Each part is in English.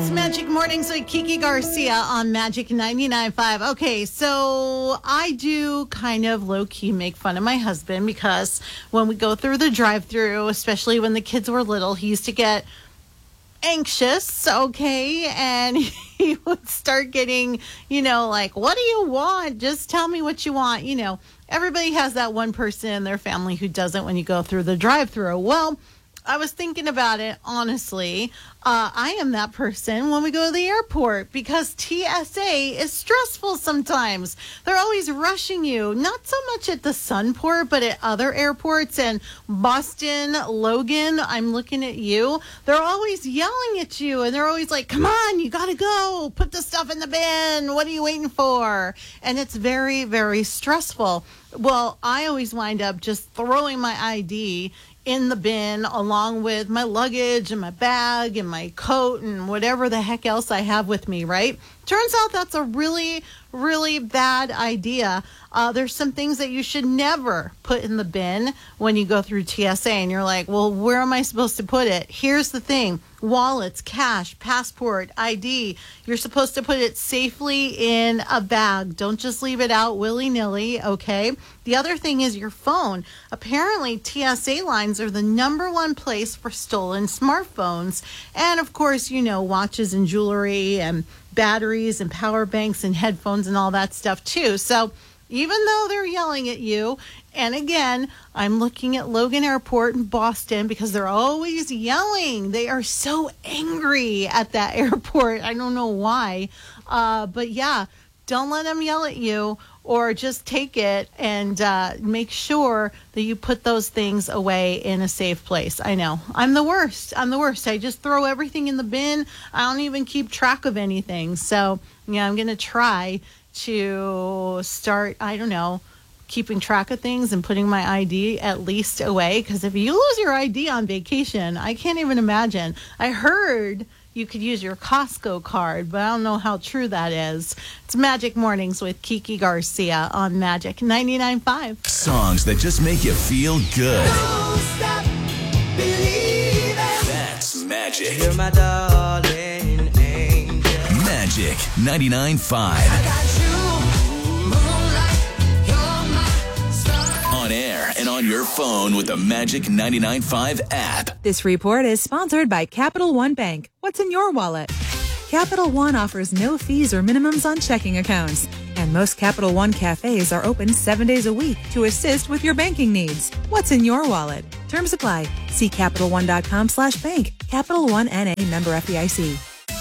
Magic Mornings with Kiki Garcia on Magic 99.5. Okay, so I do kind of low-key make fun of my husband because when we go through the drive-thru, especially when the kids were little, he used to get anxious, okay, and he would start getting, like, what do you want? Just tell me what you want. Everybody has that one person in their family who doesn't when you go through the drive-thru. Well, I was thinking about it, honestly. I am that person when we go to the airport because TSA is stressful sometimes. They're always rushing you, not so much at the Sunport, but at other airports. And Boston, Logan, I'm looking at you. They're always yelling at you, and they're always like, come on, you got to go. Put the stuff in the bin. What are you waiting for? And it's very, very stressful. Well, I always wind up just throwing my ID in the bin along with my luggage and my bag and my coat and whatever the heck else I have with me, right? Turns out that's a really, really bad idea. There's some things that you should never put in the bin when you go through TSA, and you're like, well, where am I supposed to put it? Here's the thing. Wallets, cash, passport, ID. You're supposed to put it safely in a bag. Don't just leave it out willy-nilly, okay? The other thing is your phone. Apparently, TSA lines are the number one place for stolen smartphones. And, of course, watches and jewelry and batteries and power banks and headphones and all that stuff, too. So even though they're yelling at you, and again, I'm looking at Logan Airport in Boston because they're always yelling. They are so angry at that airport. I don't know why. But yeah, don't let them yell at you, or just take it and make sure that you put those things away in a safe place. I know. I'm the worst. I just throw everything in the bin. I don't even keep track of anything. So, yeah, I'm going to try to start, keeping track of things and putting my ID at least away. Because if you lose your ID on vacation, I can't even imagine. I heard you could use your Costco card, but I don't know how true that is. It's Magic Mornings with Kiki Garcia on Magic 99.5. Songs that just make you feel good. Don't stop believing. That's Magic. You're my darling angel. Magic 99.5. I got you. Moonlight, you're my star. On air and on your phone with the Magic 99.5 app. This report is sponsored by Capital One Bank. What's in your wallet? Capital One offers no fees or minimums on checking accounts. And most Capital One cafes are open 7 days a week to assist with your banking needs. What's in your wallet? Terms apply. See CapitalOne.com/bank. Capital One NA, member FDIC.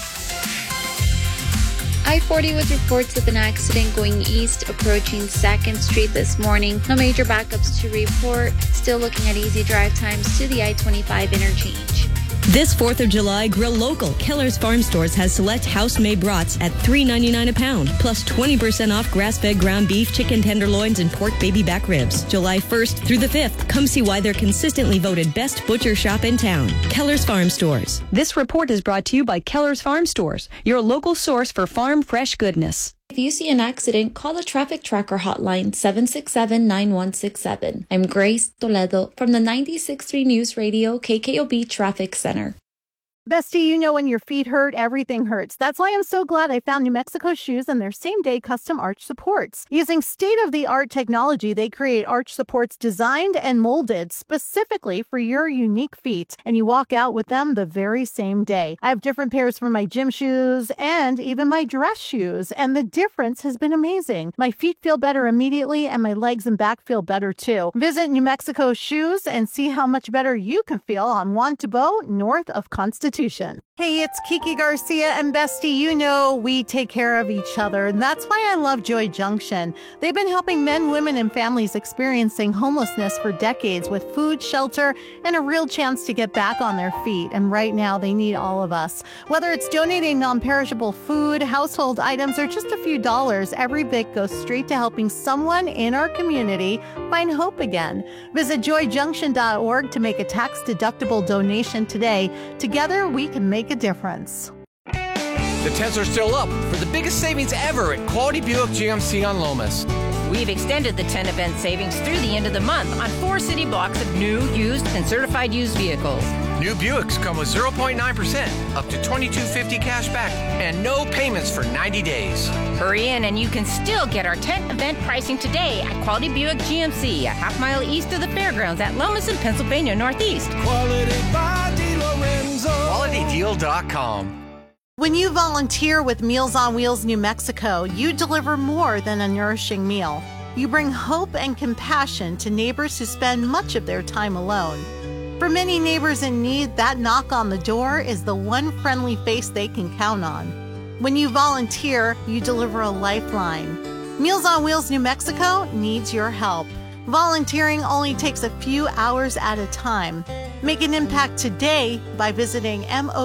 I-40 with reports of an accident going east approaching 2nd Street this morning. No major backups to report. Still looking at easy drive times to the I-25 interchange. This 4th of July, grill local. Keller's Farm Stores has select house-made brats at $3.99 a pound, plus 20% off grass-fed ground beef, chicken tenderloins, and pork baby back ribs. July 1st through the 5th. Come see why they're consistently voted best butcher shop in town. Keller's Farm Stores. This report is brought to you by Keller's Farm Stores, your local source for farm fresh goodness. If you see an accident, call the Traffic Tracker hotline 767-9167. I'm Grace Toledo from the 96.3 News Radio KKOB Traffic Center. Bestie, when your feet hurt, everything hurts. That's why I'm so glad I found New Mexico Shoes and their same-day custom arch supports. Using state-of-the-art technology, they create arch supports designed and molded specifically for your unique feet, and you walk out with them the very same day. I have different pairs for my gym shoes and even my dress shoes, and the difference has been amazing. My feet feel better immediately, and my legs and back feel better too. Visit New Mexico Shoes and see how much better you can feel on Juan Tabo, north of Constitution. Hey, it's Kiki Garcia, and Bestie, we take care of each other, and that's why I love Joy Junction. They've been helping men, women, and families experiencing homelessness for decades with food, shelter, and a real chance to get back on their feet, and right now they need all of us. Whether it's donating non-perishable food, household items, or just a few dollars, every bit goes straight to helping someone in our community find hope again. Visit joyjunction.org to make a tax-deductible donation today. Together, we can make a difference. The tents are still up for the biggest savings ever at Quality Buick GMC on Lomas. We've extended the 10 event savings through the end of the month on 4 city blocks of new, used, and certified used vehicles. New Buicks come with 0.9%, up to $22.50 cash back, and no payments for 90 days. Hurry in and you can still get our tent event pricing today at Quality Buick GMC, a half-mile east of the fairgrounds at Lomas in Pennsylvania Northeast. Quality by DiLorenzo. QualityDeal.com. When you volunteer with Meals on Wheels New Mexico, you deliver more than a nourishing meal. You bring hope and compassion to neighbors who spend much of their time alone. For many neighbors in need, that knock on the door is the one friendly face they can count on. When you volunteer, you deliver a lifeline. Meals on Wheels New Mexico needs your help. Volunteering only takes a few hours at a time. Make an impact today by visiting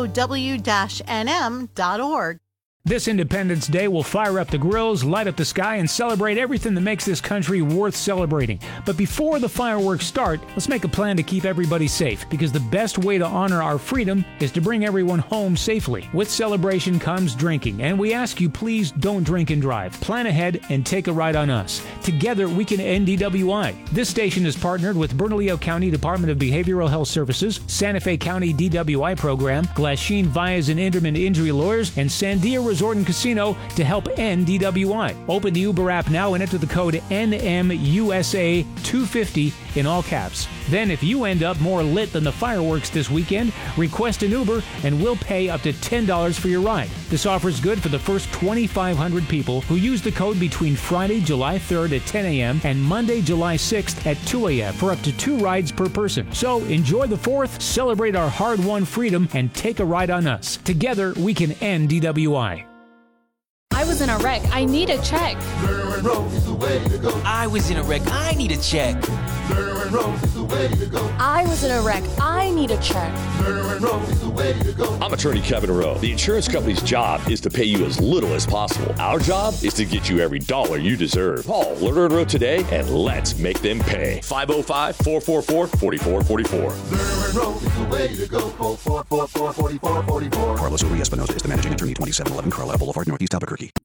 mow-nm.org. This Independence Day will fire up the grills, light up the sky, and celebrate everything that makes this country worth celebrating. But before the fireworks start, let's make a plan to keep everybody safe, because the best way to honor our freedom is to bring everyone home safely. With celebration comes drinking, and we ask you please don't drink and drive. Plan ahead and take a ride on us. Together we can end DWI. This station is partnered with Bernalillo County Department of Behavioral Health Services, Santa Fe County DWI Program, Glasheen Vyas and Inderman Injury Lawyers, and Sandia Resort and Casino to help end DWI. Open the Uber app now and enter the code NMUSA250 in all caps. Then if you end up more lit than the fireworks this weekend, request an Uber and we'll pay up to $10 for your ride. This offer is good for the first 2,500 people who use the code between Friday, July 3rd at 10 a.m. and Monday, July 6th at 2 a.m. for up to 2 rides per person. So enjoy the 4th, celebrate our hard-won freedom, and take a ride on us. Together, we can end DWI. I was in a wreck. I need a check. Lerner and Rose is the way to go. I was in a wreck. I need a check. Lerner and Rose is the way to go. I was in a wreck. I need a check. Lerner and Rose is the way to go. I'm attorney Kevin Rowe. The insurance company's job is to pay you as little as possible. Our job is to get you every dollar you deserve. Call Lerner and Rowe today and let's make them pay. 505-444-4444. Lerner and Rose is the way to go. Call 444-4444. Carlos Uri Espinosa is the managing attorney, 2711 Carlisle Boulevard, Northeast Albuquerque.